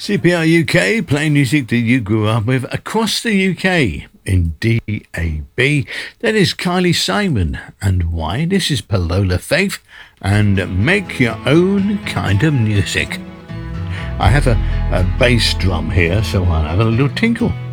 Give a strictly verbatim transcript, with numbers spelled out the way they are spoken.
C P R U K, playing music that you grew up with across the U K in D A B. That is Kylie Simon and Why. This is Palola Faith and Make Your Own Kind of Music. I have a, a bass drum here, so I'll have a little tinkle.